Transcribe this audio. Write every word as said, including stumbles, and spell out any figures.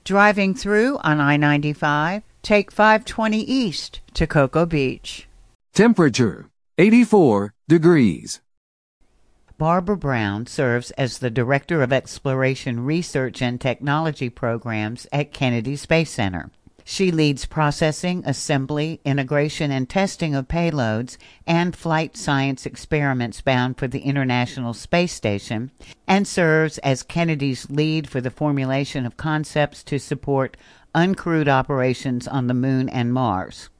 Driving through on I ninety-five, take five twenty east to Cocoa Beach. Temperature, eighty-four degrees. Barbara Brown serves as the Director of Exploration Research and Technology Programs at Kennedy Space Center. She leads processing, assembly, integration, and testing of payloads and flight science experiments bound for the International Space Station, and serves as Kennedy's lead for the formulation of concepts to support uncrewed operations on the Moon and Mars.